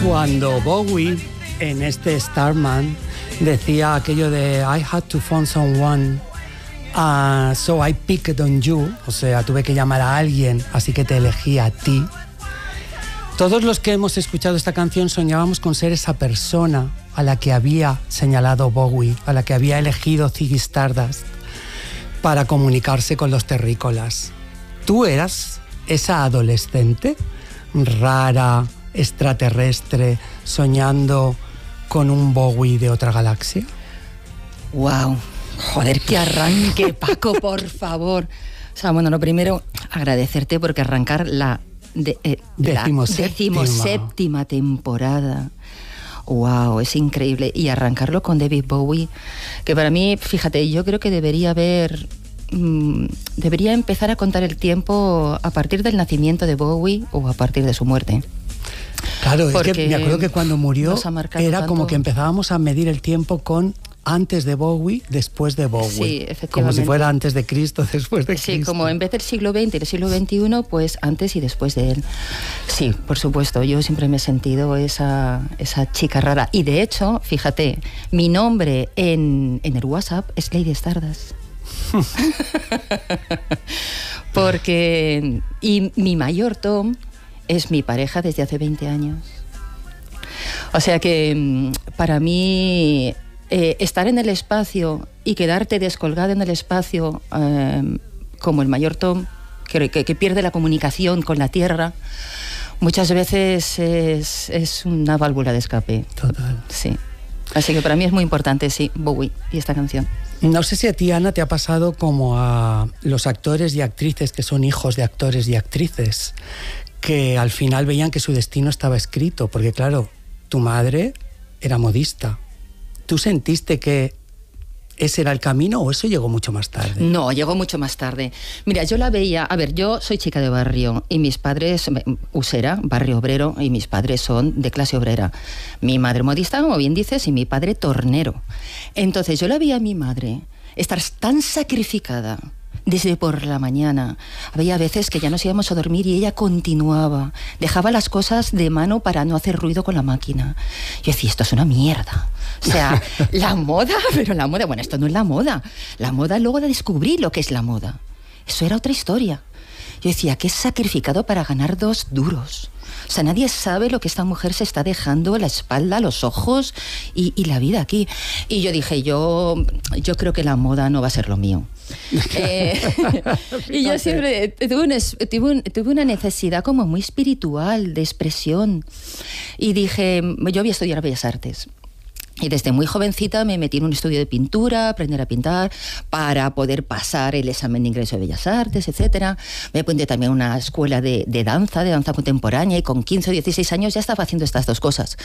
Cuando Bowie en este Starman decía aquello de I had to find someone, so I picked on you, o sea, tuve que llamar a alguien, así que te elegí a ti. Todos los que hemos escuchado esta canción soñábamos con ser esa persona a la que había señalado Bowie, a la que había elegido Ziggy Stardust para comunicarse con los terrícolas. ¿Tú eras esa adolescente rara, extraterrestre, soñando con un Bowie de otra galaxia? ¡Wow! Joder, qué arranque, Paco, por favor. O sea, bueno, lo primero, agradecerte porque arrancar la decimoséptima temporada. ¡Wow! Es increíble. Y arrancarlo con David Bowie, que para mí, fíjate, yo creo que debería empezar a contar el tiempo a partir del nacimiento de Bowie o a partir de su muerte. Claro, es que me acuerdo que cuando murió era tanto. como que empezábamos a medir el tiempo con antes de Bowie, después de Bowie. Sí, efectivamente. Como si fuera antes de Cristo, después de Cristo. Sí, como en vez del siglo XX y del siglo XXI, pues antes y después de él. Sí, por supuesto, yo siempre me he sentido esa chica rara. Y de hecho, fíjate, mi nombre en el WhatsApp es Lady Stardust. Porque... Y mi mayor Tom es mi pareja desde hace 20 años. O sea que para mí estar en el espacio y quedarte descolgado en el espacio como el mayor Tom, que pierde la comunicación con la Tierra, muchas veces es una válvula de escape. Total. Sí. Así que para mí es muy importante, sí, Bowie y esta canción. No sé si a ti, Ana, te ha pasado como a los actores y actrices que son hijos de actores y actrices, que al final veían que su destino estaba escrito, porque claro, tu madre era modista. ¿Tú sentiste que ese era el camino o eso llegó mucho más tarde? No, llegó mucho más tarde. Mira, yo la veía... A ver, yo soy chica de barrio y mis padres... Usera, barrio obrero, y mis padres son de clase obrera. Mi madre modista, como bien dices, y mi padre tornero. Entonces yo la veía a mi madre estar tan sacrificada desde por la mañana. Había veces que ya nos íbamos a dormir y ella continuaba. Dejaba las cosas de mano para no hacer ruido con la máquina. Yo decía, esto es una mierda. O sea, la moda, pero la moda... Bueno, esto no es la moda. La moda luego de descubrir lo que es la moda. Eso era otra historia. Yo decía, qué sacrificado para ganar 2 duros. O sea, nadie sabe lo que esta mujer se está dejando, la espalda, los ojos y la vida aquí. Y yo dije, yo creo que la moda no va a ser lo mío. Y yo siempre tuve una necesidad como muy espiritual, de expresión. Y dije, yo voy a estudiar Bellas Artes. Y desde muy jovencita me metí en un estudio de pintura, aprender a pintar, para poder pasar el examen de ingreso de Bellas Artes, etc. Me apunté también a una escuela de danza contemporánea, y con 15 o 16 años ya estaba haciendo estas 2 cosas.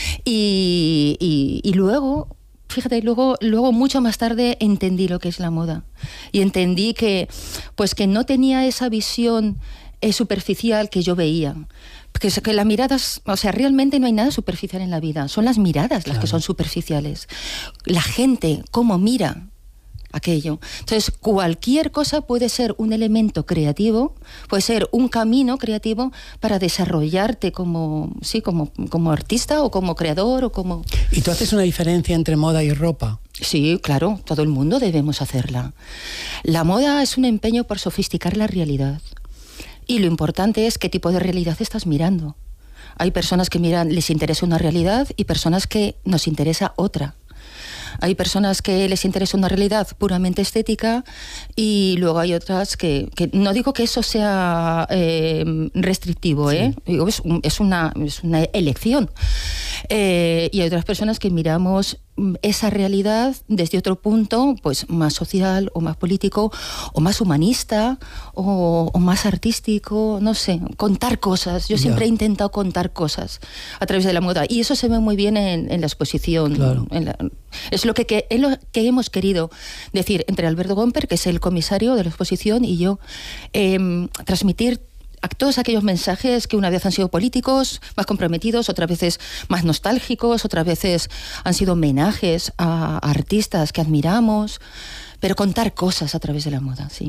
Y luego... Fíjate, luego mucho más tarde entendí lo que es la moda. Y entendí que no tenía esa visión superficial que yo veía. Que las miradas, o sea, realmente no hay nada superficial en la vida. Son las miradas las que son superficiales. La gente, cómo mira aquello. Entonces, cualquier cosa puede ser un elemento creativo, puede ser un camino creativo para desarrollarte como artista o como creador o como... ¿Y tú haces una diferencia entre moda y ropa? Sí, claro, todo el mundo debemos hacerla. La moda es un empeño por sofisticar la realidad. Y lo importante es qué tipo de realidad estás mirando. Hay personas que les interesa una realidad y personas que nos interesa otra. Hay personas que les interesa una realidad puramente estética y luego hay otras que no digo que eso sea restrictivo, sí. Digo, es una elección. Y hay otras personas que miramos esa realidad desde otro punto, pues más social o más político o más humanista o más artístico, no sé, contar cosas. Yo siempre he intentado contar cosas a través de la moda y eso se ve muy bien en la exposición. Claro. Es lo que hemos querido decir entre Alberto Gomper, que es el comisario de la exposición, y yo, transmitir a todos aquellos mensajes que una vez han sido políticos, más comprometidos, otras veces más nostálgicos, otras veces han sido homenajes a artistas que admiramos, pero contar cosas a través de la moda, sí.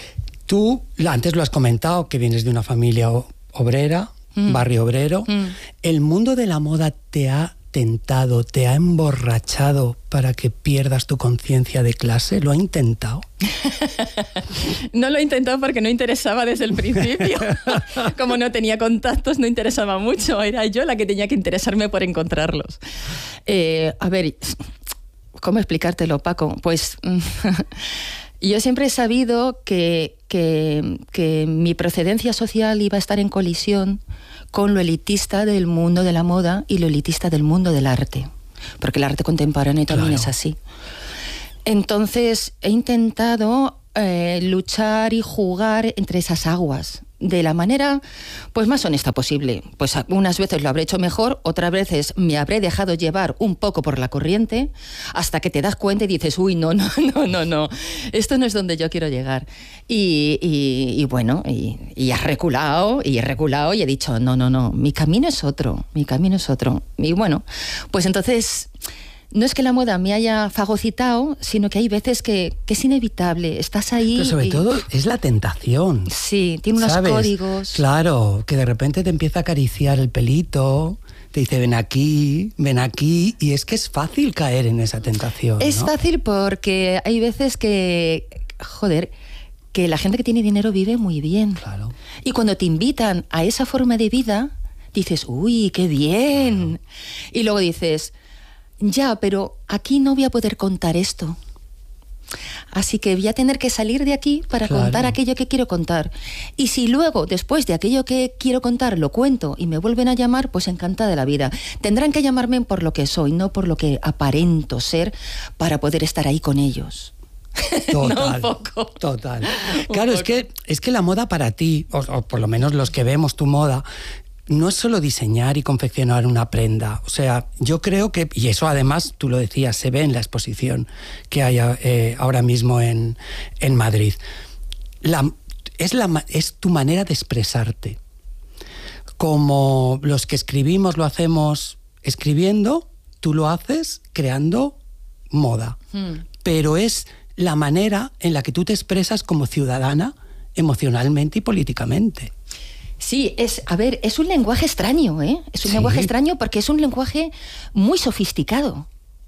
Tú, antes lo has comentado, que vienes de una familia obrera, barrio obrero, ¿El mundo de la moda te ha tentado, te ha emborrachado para que pierdas tu conciencia de clase? ¿Lo ha intentado? No lo he intentado porque no interesaba desde el principio. Como no tenía contactos, no interesaba mucho. Era yo la que tenía que interesarme por encontrarlos. A ver, ¿cómo explicártelo, Paco? Pues yo siempre he sabido que mi procedencia social iba a estar en colisión con lo elitista del mundo de la moda y lo elitista del mundo del arte, porque el arte contemporáneo también es así. Entonces he intentado luchar y jugar entre esas aguas de la manera pues más honesta posible. Pues unas veces lo habré hecho mejor, otras veces me habré dejado llevar un poco por la corriente, hasta que te das cuenta y dices, uy, no, esto no es donde yo quiero llegar. Y bueno, y has reculado, y he reculado y he dicho, no, mi camino es otro. Y bueno, pues entonces no es que la moda me haya fagocitado, sino que hay veces que es inevitable. Estás ahí. Pero sobre todo es la tentación. Sí, tiene unos códigos. Claro, que de repente te empieza a acariciar el pelito, te dice ven aquí, y es que es fácil caer en esa tentación. Es ¿no? fácil porque hay veces que la gente que tiene dinero vive muy bien. Claro. Y cuando te invitan a esa forma de vida, dices, uy, qué bien. Claro. Y luego dices, ya, pero aquí no voy a poder contar esto. Así que voy a tener que salir de aquí para contar aquello que quiero contar. Y si luego, después de aquello que quiero contar, lo cuento y me vuelven a llamar, pues encantada de la vida. Tendrán que llamarme por lo que soy, no por lo que aparento ser, para poder estar ahí con ellos. Total, no, un poco. Total. Claro, es que la moda para ti, o por lo menos los que vemos tu moda, no es solo diseñar y confeccionar una prenda. O sea, yo creo que, y eso además, tú lo decías, se ve en la exposición que hay ahora mismo en Madrid. Es tu manera de expresarte. Como los que escribimos lo hacemos escribiendo, tú lo haces creando moda. Pero es la manera en la que tú te expresas como ciudadana, emocionalmente y políticamente. Sí, es un lenguaje extraño, ¿eh? Es un lenguaje extraño porque es un lenguaje muy sofisticado.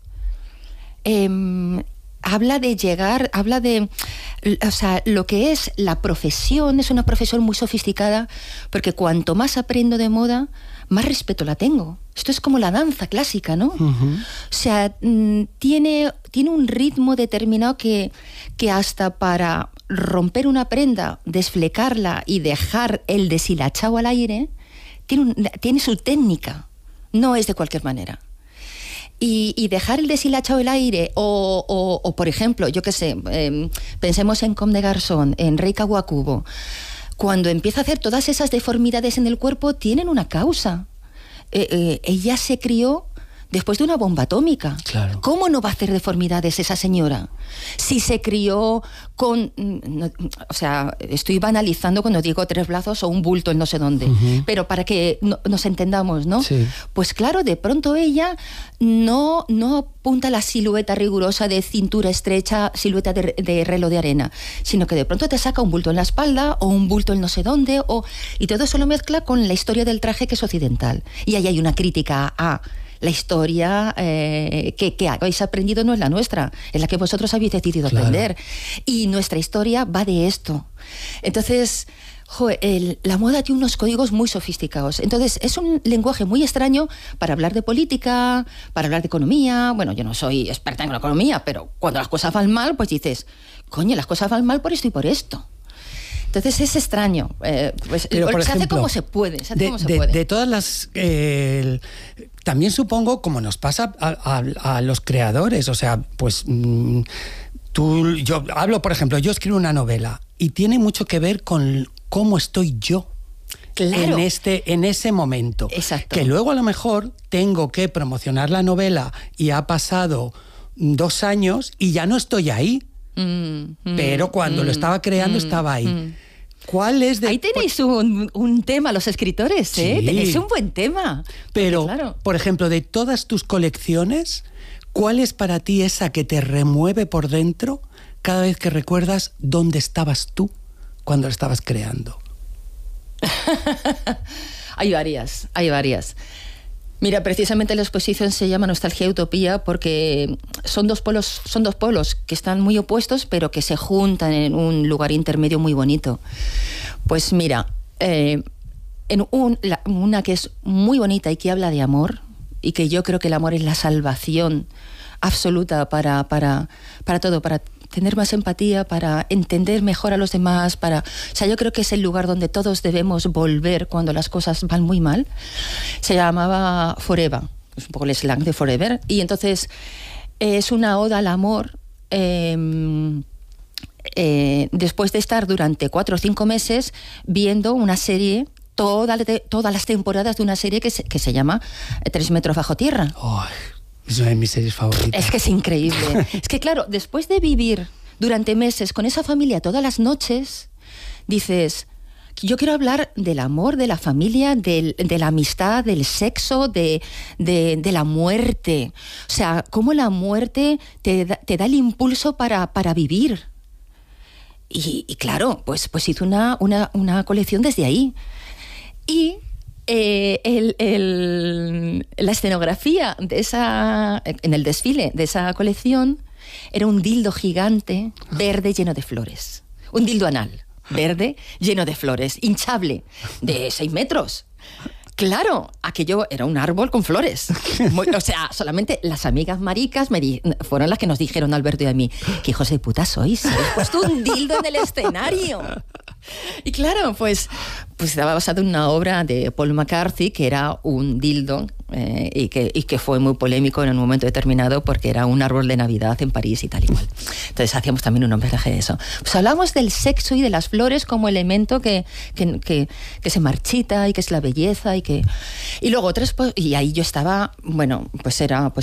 Habla de, o sea, lo que es la profesión, es una profesión muy sofisticada, porque cuanto más aprendo de moda, más respeto la tengo. Esto es como la danza clásica, ¿no? O sea, tiene un ritmo determinado que hasta para romper una prenda, desflecarla y dejar el deshilachado al aire, tiene su técnica. No es de cualquier manera. Y dejar el deshilachado al aire, o por ejemplo, yo qué sé, pensemos en Comme des Garçons, en Rei Kawakubo. Cuando empieza a hacer todas esas deformidades en el cuerpo, tienen una causa. Ella se crió después de una bomba atómica. Claro. ¿Cómo no va a hacer deformidades esa señora? Si se crió con... o sea, estoy banalizando cuando digo 3 brazos o un bulto en no sé dónde. Pero para que nos entendamos, ¿no? Sí. Pues claro, de pronto ella no apunta la silueta rigurosa de cintura estrecha, silueta de reloj de arena, sino que de pronto te saca un bulto en la espalda o un bulto en no sé dónde, y todo eso lo mezcla con la historia del traje, que es occidental. Y ahí hay una crítica a... La historia que habéis aprendido no es la nuestra, es la que vosotros habéis decidido aprender. Y nuestra historia va de esto. Entonces, la moda tiene unos códigos muy sofisticados. Entonces, es un lenguaje muy extraño para hablar de política, para hablar de economía. Bueno, yo no soy experta en la economía, pero cuando las cosas van mal, pues dices, coño, las cosas van mal por esto y por esto. Entonces es extraño, pues pero, por se ejemplo, hace como se puede. De todas las... también supongo, como nos pasa a los creadores, o sea, pues yo hablo, por ejemplo, yo escribo una novela y tiene mucho que ver con cómo estoy yo. Claro. En ese momento. Exacto. Que luego a lo mejor tengo que promocionar la novela y ha pasado 2 años y ya no estoy ahí. Pero cuando lo estaba creando estaba ahí. ¿Cuál es ahí tenéis un tema, los escritores, ¿eh? Sí. Tenéis un buen tema. Pero, por ejemplo, de todas tus colecciones, ¿cuál es para ti esa que te remueve por dentro cada vez que recuerdas dónde estabas tú cuando la estabas creando? Hay varias. Mira, precisamente la exposición se llama Nostalgia y Utopía porque son dos polos que están muy opuestos, pero que se juntan en un lugar intermedio muy bonito. Pues mira, una que es muy bonita y que habla de amor, y que yo creo que el amor es la salvación absoluta para todo, para tener más empatía, para entender mejor a los demás, o sea, yo creo que es el lugar donde todos debemos volver cuando las cosas van muy mal. Se llamaba Forever, es un poco el slang de Forever, y entonces es una oda al amor. Después de estar durante 4 o 5 meses viendo una serie, todas las temporadas de una serie que se llama 3 metros bajo tierra. Oh, es una de mis series favoritas. Es que es increíble. Es que claro, después de vivir durante meses con esa familia todas las noches, dices, yo quiero hablar del amor, de la familia, de la amistad, del sexo, de la muerte. O sea, cómo la muerte te da el impulso para vivir. Y claro, pues hice una colección desde ahí. Y la escenografía en el desfile de esa colección era un dildo gigante, verde, lleno de flores. Un dildo anal, verde, lleno de flores, hinchable, de 6 metros. Claro, aquello era un árbol con flores. O sea, solamente las amigas maricas fueron las que nos dijeron, Alberto y a mí, ¿qué hijos de puta sois? ¿Habéis puesto un dildo en el escenario? Y claro, pues estaba basado en una obra de Paul McCarthy, que era un dildo, y que fue muy polémico en un momento determinado porque era un árbol de Navidad en París y tal y cual. Entonces hacíamos también un homenaje a eso. Pues hablamos del sexo y de las flores como elemento que se marchita y que es la belleza y luego y ahí yo estaba, bueno, pues era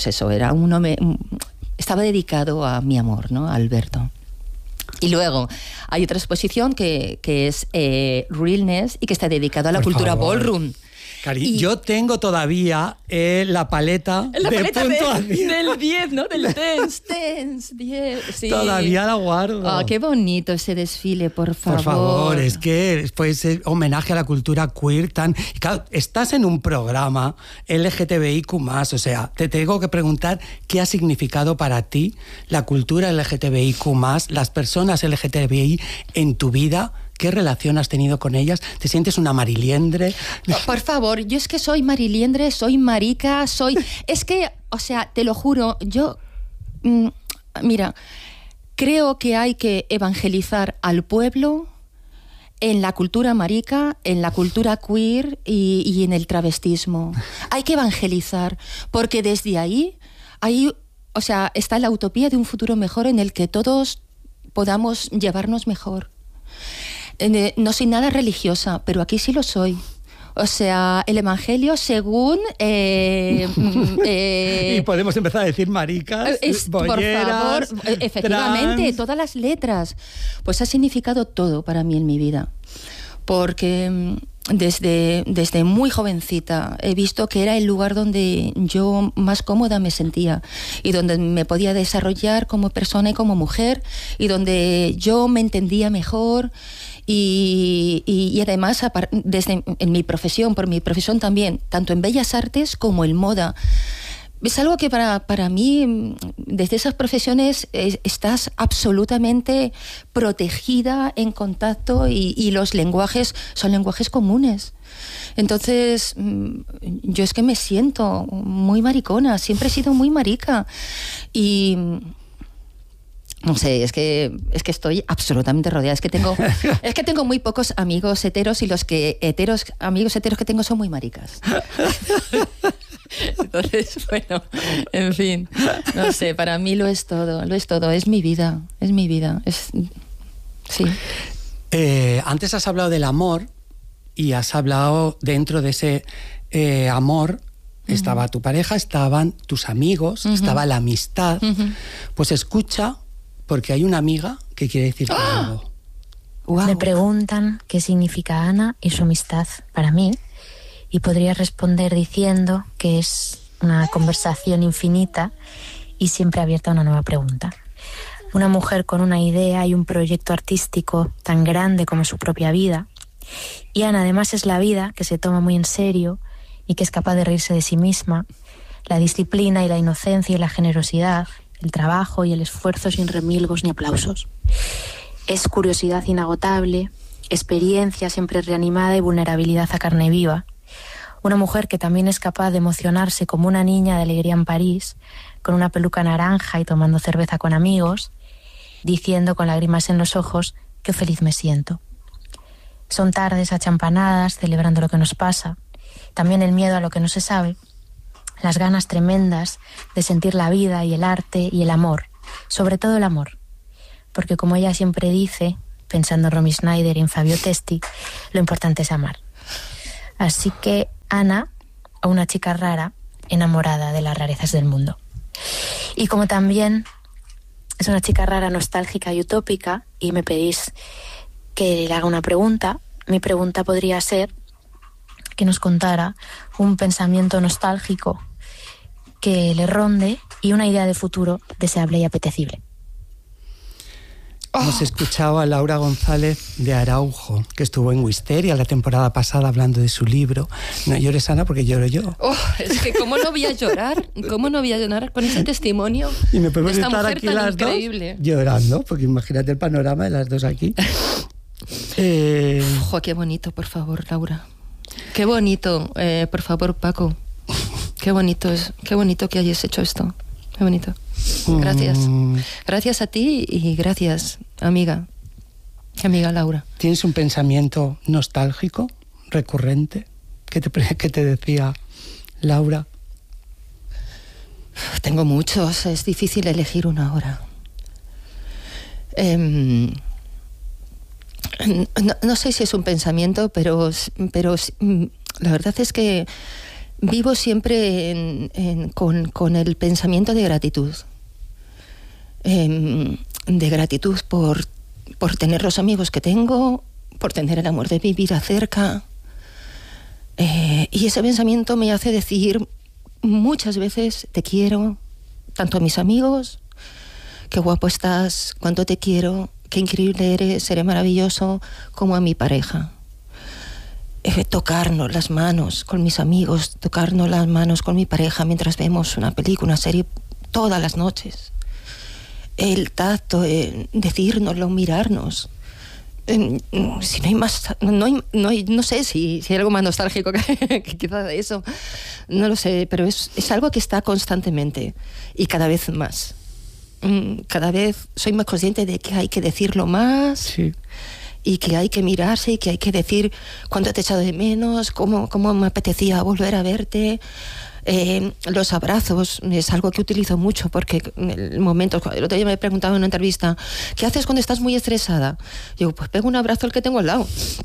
estaba dedicado a mi amor, ¿no? A Alberto. Y luego hay otra exposición que es Realness y que está dedicada a la cultura ballroom. Cari, yo tengo todavía la paleta de puntuación. Del 10, ¿no? Del tense, 10. Sí. Todavía la guardo. Oh, qué bonito ese desfile, por favor. Por favor, es que fue ese homenaje a la cultura queer y claro, estás en un programa LGTBIQ+, o sea, te tengo que preguntar qué ha significado para ti la cultura LGTBIQ+, las personas LGTBI en tu vida. ¿Qué relación has tenido con ellas? ¿Te sientes una mariliendre? Por favor, yo es que soy mariliendre, soy marica, Es que, o sea, te lo juro, yo... mira, creo que hay que evangelizar al pueblo en la cultura marica, en la cultura queer y en el travestismo. Hay que evangelizar, porque desde ahí, o sea, está la utopía de un futuro mejor en el que todos podamos llevarnos mejor. No soy nada religiosa, pero aquí sí lo soy. O sea, el Evangelio según... y podemos empezar a decir maricas, bolleras, por favor, efectivamente, trans. Todas las letras. Pues ha significado todo para mí en mi vida. Porque desde muy jovencita he visto que era el lugar donde yo más cómoda me sentía y donde me podía desarrollar como persona y como mujer y donde yo me entendía mejor. Y además, en mi profesión, por mi profesión también, tanto en Bellas Artes como en moda, es algo que para mí, desde esas profesiones, estás absolutamente protegida, en contacto, y los lenguajes son lenguajes comunes. Entonces, yo es que me siento muy maricona, siempre he sido muy marica. Y... no sé, es que estoy absolutamente rodeada. Es que tengo muy pocos amigos heteros y los amigos heteros que tengo son muy maricas. Entonces, bueno, en fin, no sé, para mí lo es todo, es mi vida, sí. Antes has hablado del amor y has hablado dentro de ese amor. Estaba tu pareja, estaban tus amigos, estaba la amistad. Pues escucha, porque hay una amiga que quiere decirte algo. Wow. Me preguntan qué significa Ana y su amistad para mí, y podría responder diciendo que es una conversación infinita y siempre abierta a una nueva pregunta. Una mujer con una idea y un proyecto artístico tan grande como su propia vida, Y Ana además es la vida, que se toma muy en serio y que es capaz de reírse de sí misma, la disciplina y la inocencia y la generosidad, el trabajo y el esfuerzo sin remilgos ni aplausos. Es curiosidad inagotable, experiencia siempre reanimada y vulnerabilidad a carne viva. Una mujer que también es capaz de emocionarse como una niña de alegría en París, con una peluca naranja y tomando cerveza con amigos, diciendo con lágrimas en los ojos: qué feliz me siento. Son tardes achampanadas, celebrando lo que nos pasa, también el miedo a lo que no se sabe, las ganas tremendas de sentir la vida y el arte y el amor, sobre todo el amor. Porque como ella siempre dice, pensando en Romy Schneider y en Fabio Testi, lo importante es amar. Así que Ana, a una chica rara, enamorada de las rarezas del mundo. Y como también es una chica rara, nostálgica y utópica, y me pedís que le haga una pregunta, mi pregunta podría ser que nos contara un pensamiento nostálgico que le ronde y una idea de futuro deseable y apetecible. Hemos escuchado a Laura González de Araujo, que estuvo en Wisteria la temporada pasada hablando de su libro. No llores, Ana, porque lloro yo. Es que ¿cómo no voy a llorar? ¿Cómo no voy a llorar con ese testimonio y me podemos de esta estar mujer aquí tan las increíble? Dos llorando, porque imagínate el panorama de las dos aquí. Ojo, qué bonito, por favor, Laura. Qué bonito, por favor, Paco. Qué bonito es, qué bonito que hayas hecho esto. Qué bonito. Gracias. Gracias a ti y gracias, amiga Laura. ¿Tienes un pensamiento nostálgico, recurrente, que te decía Laura? Tengo muchos, es difícil elegir una ahora. No sé si es un pensamiento, pero la verdad es que vivo siempre con el pensamiento de gratitud. De gratitud por tener los amigos que tengo, por tener el amor de mi vida cerca. Y ese pensamiento me hace decir muchas veces: te quiero, tanto a mis amigos, qué guapo estás, cuánto te quiero, qué increíble eres, seré maravilloso, como a mi pareja. Tocarnos las manos con mis amigos, tocarnos las manos con mi pareja mientras vemos una película, una serie, todas las noches. El tacto, decírnoslo, mirarnos. Si no hay más, no sé si hay algo más nostálgico que quizás de eso, no lo sé, pero es algo que está constantemente y cada vez más. Cada vez soy más consciente de que hay que decirlo más. Sí. Y que hay que mirarse y que hay que decir cuánto te he echado de menos, cómo me apetecía volver a verte. Los abrazos es algo que utilizo mucho porque el otro día me preguntaba en una entrevista: ¿qué haces cuando estás muy estresada? Digo, pues pego un abrazo al que tengo al lado.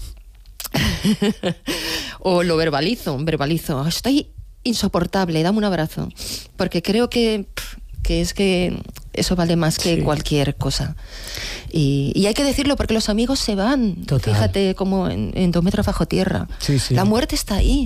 O lo verbalizo, estoy insoportable, dame un abrazo, porque creo que eso vale más que cualquier cosa. Y hay que decirlo porque los amigos se van. Total. Fíjate como en 2 metros bajo tierra. Sí, sí. La muerte está ahí.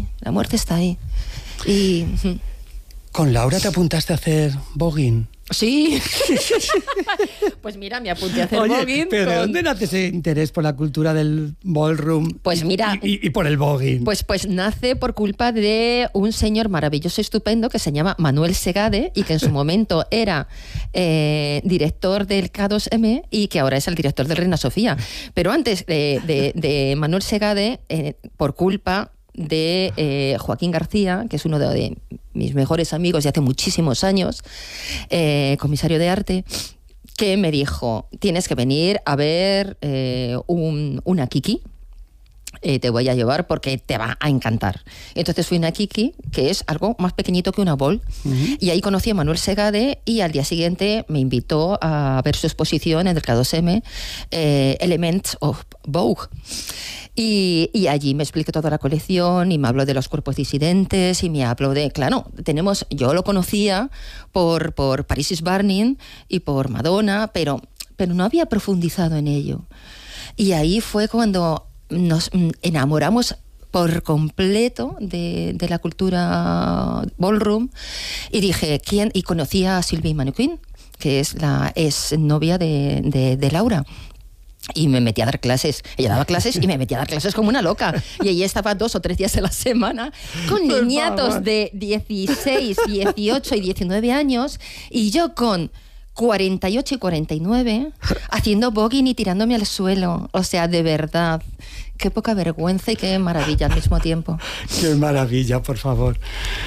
Y ¿con Laura te apuntaste a hacer voguing? Sí. Pues mira, me apunté a hacer voguing. ¿Pero de dónde nace ese interés por la cultura del ballroom? Pues mira, y por el voguing. Pues nace por culpa de un señor maravilloso, estupendo, que se llama Manuel Segade y que en su momento era director del K2M y que ahora es el director del Reina Sofía. Pero antes de Manuel Segade, por culpa de Joaquín García, que es uno de mis mejores amigos de hace muchísimos años, comisario de arte, que me dijo: tienes que venir a ver una Kiki, te voy a llevar porque te va a encantar. Entonces fui a una Kiki, que es algo más pequeñito que una bol, y ahí conocí a Manuel Segade y al día siguiente me invitó a ver su exposición en el K2M, Elements of Vogue. Y allí me explicó toda la colección y me habló de los cuerpos disidentes y me habló de, claro, yo lo conocía por Paris is Burning y por Madonna, pero no había profundizado en ello. Y ahí fue cuando nos enamoramos por completo de la cultura ballroom y dije, ¿quién? Y conocí a Sylvie Mannequin, que es la ex novia de Laura. Y me metí a dar clases. Ella daba clases y me metí a dar clases como una loca. Y ella estaba 2 o 3 días a la semana con niñatos de 16, 18 y 19 años. Y yo con 48 y 49 haciendo voguing y tirándome al suelo. O sea, de verdad, qué poca vergüenza y qué maravilla al mismo tiempo. Qué maravilla, por favor.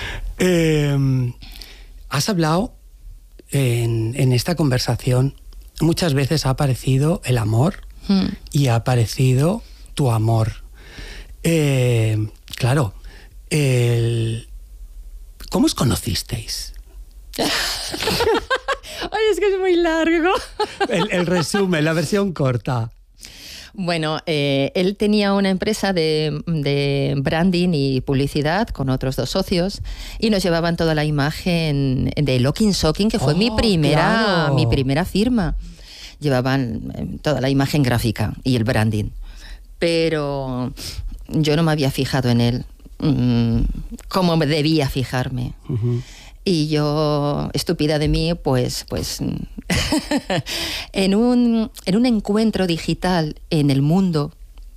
Has hablado en esta conversación, muchas veces ha aparecido el amor y ha aparecido tu amor. Claro, ¿cómo os conocisteis? Ay, es que es muy largo. El resumen, la versión corta. Bueno, él tenía una empresa de branding y publicidad con otros 2 socios y nos llevaban toda la imagen de Locking Shocking, que fue mi primera firma. Llevaban toda la imagen gráfica y el branding. Pero yo no me había fijado en él como debía fijarme. Uh-huh. Y yo, estúpida de mí, pues en un encuentro digital en el mundo,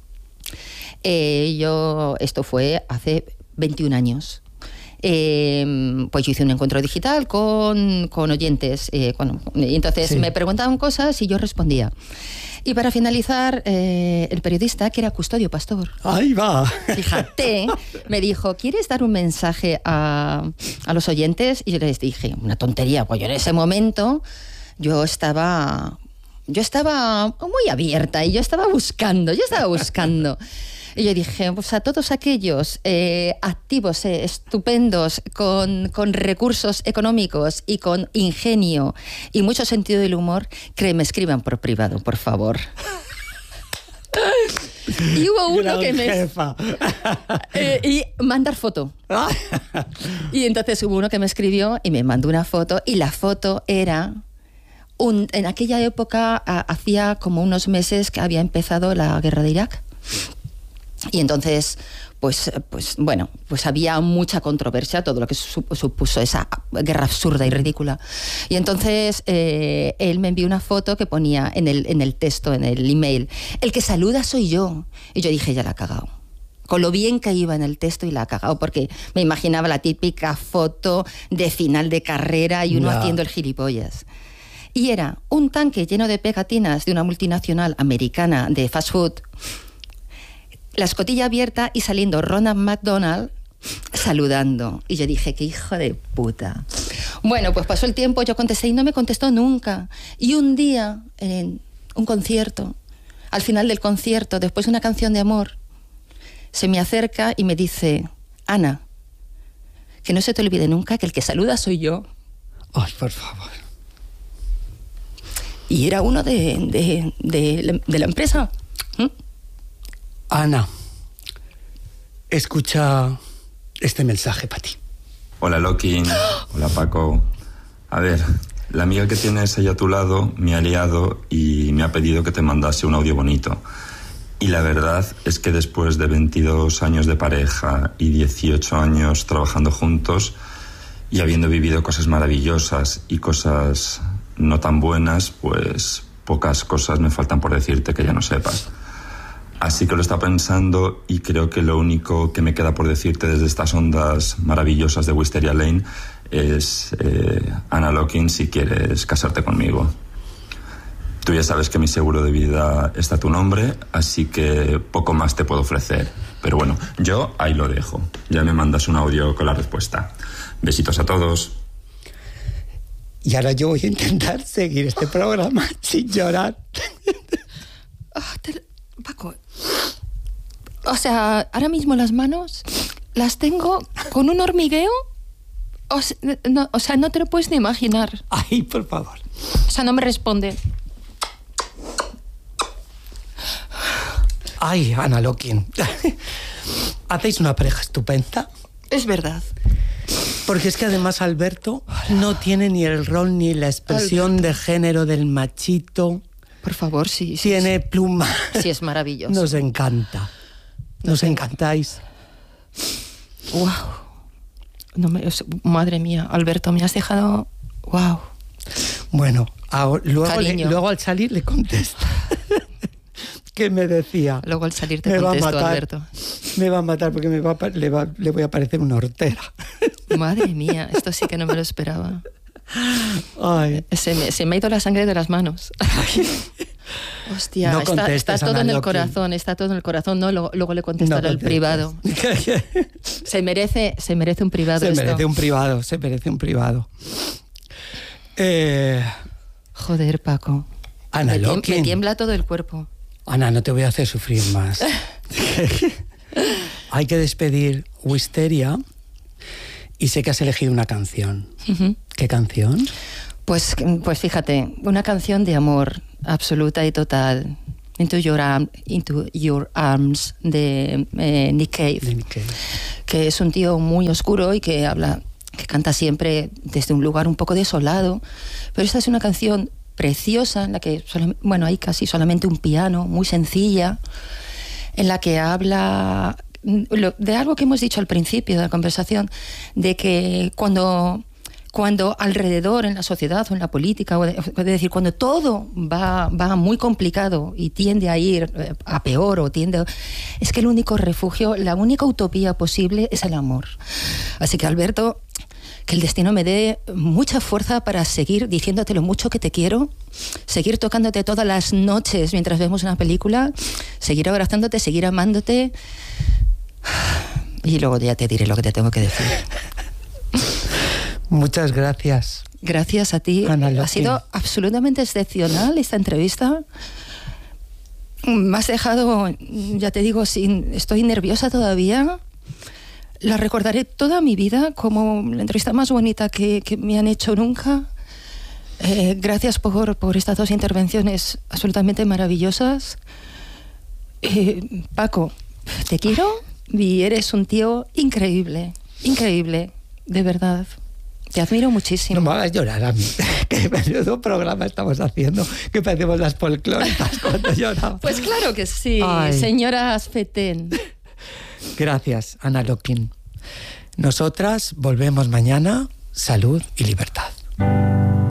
esto fue hace 21 años, pues yo hice un encuentro digital con oyentes, y entonces sí, me preguntaban cosas y yo respondía. Y para finalizar, el periodista, que era Custodio Pastor, ¡ahí va! Fíjate, me dijo, ¿quieres dar un mensaje a los oyentes? Y yo les dije, una tontería, pues yo en ese momento yo estaba muy abierta y yo estaba buscando. Y yo dije, pues a todos aquellos activos, estupendos, con recursos económicos y con ingenio y mucho sentido del humor, que me escriban por privado, por favor. Y hubo uno que y mandar foto. Y entonces hubo uno que me escribió y me mandó una foto, y la foto era... en aquella época, hacía como unos meses que había empezado la guerra de Irak. Y entonces, pues había mucha controversia, todo lo que supuso esa guerra absurda y ridícula. Y entonces él me envió una foto que ponía en el texto, en el email, el que saluda soy yo. Y yo dije, ya la ha cagado. Con lo bien que iba en el texto, y la ha cagado, porque me imaginaba la típica foto de final de carrera y uno haciendo el gilipollas. Y era un tanque lleno de pegatinas de una multinacional americana de fast food, la escotilla abierta y saliendo Ronald McDonald saludando. Y yo dije, qué hijo de puta. Bueno, pues pasó el tiempo, yo contesté y no me contestó nunca. Y un día, en un concierto, al final del concierto, después de una canción de amor, se me acerca y me dice, Ana, que no se te olvide nunca que el que saluda soy yo. Ay, por favor. Y era uno de la empresa. Ana, escucha este mensaje para ti. Hola, Locking. Hola, Paco. A ver, la amiga que tienes ahí a tu lado me ha liado y me ha pedido que te mandase un audio bonito. Y la verdad es que después de 22 años de pareja y 18 años trabajando juntos y habiendo vivido cosas maravillosas y cosas no tan buenas, pues pocas cosas me faltan por decirte que ya no sepas. Así que lo está pensando y creo que lo único que me queda por decirte desde estas ondas maravillosas de Wisteria Lane es, Ana Locking, si quieres casarte conmigo. Tú ya sabes que mi seguro de vida está a tu nombre, así que poco más te puedo ofrecer. Pero bueno, yo ahí lo dejo. Ya me mandas un audio con la respuesta. Besitos a todos. Y ahora yo voy a intentar seguir este programa sin llorar. Paco, o sea, ahora mismo las manos las tengo con un hormigueo. O sea, no te lo puedes ni imaginar. Ay, por favor. O sea, no me responde. Ay, Ana Locking. Hacéis una pareja estupenda. Es verdad. Porque es que además Alberto no tiene ni el rol ni la expresión de género del machito. Por favor, sí. Tiene pluma. Sí, es maravilloso. Nos encanta. Nos encantáis. Wow. Madre mía, Alberto, me has dejado... Wow. Bueno, luego al salir le contesta. que me decía... Luego al salir te contesto, Alberto. Me va a matar porque le voy a parecer una hortera. Madre mía, esto sí que no me lo esperaba. Ay. Se me ha ido la sangre de las manos. Hostia, no está todo en el corazón, está todo en el corazón. No, luego le contestaré al privado. Se merece un privado. Se merece un privado. Joder, Paco. Ana Lokin. Me tiembla todo el cuerpo. Ana, no te voy a hacer sufrir más. Hay que despedir Wisteria y sé que has elegido una canción. Uh-huh. ¿Qué canción? Pues fíjate, una canción de amor absoluta y total. Into Your Arms de Nick Cave. Que es un tío muy oscuro y que canta siempre desde un lugar un poco desolado. Pero esta es una canción preciosa en la que hay casi solamente un piano, muy sencilla, en la que habla de algo que hemos dicho al principio de la conversación, de que cuando alrededor en la sociedad o en la política, es decir, cuando todo va muy complicado y tiende a ir a peor es que el único refugio, la única utopía posible es el amor. Así que, Alberto, que el destino me dé mucha fuerza para seguir diciéndote lo mucho que te quiero, seguir tocándote todas las noches mientras vemos una película, seguir abrazándote, seguir amándote, y luego ya te diré lo que te tengo que decir. Muchas gracias. Gracias a ti. Ana Lokin. Ha sido absolutamente excepcional esta entrevista. Me has dejado, ya te digo, estoy nerviosa todavía. La recordaré toda mi vida como la entrevista más bonita que me han hecho nunca. Gracias por estas dos intervenciones absolutamente maravillosas. Paco, te quiero y eres un tío increíble, de verdad. Te admiro muchísimo. No me hagas llorar a mí. Qué menudo programa estamos haciendo, que parecemos las folclóricas cuando lloramos. Pues claro que sí, Ay. Señora Asfeten. Gracias, Ana Lokin. Nosotras volvemos mañana. Salud y libertad.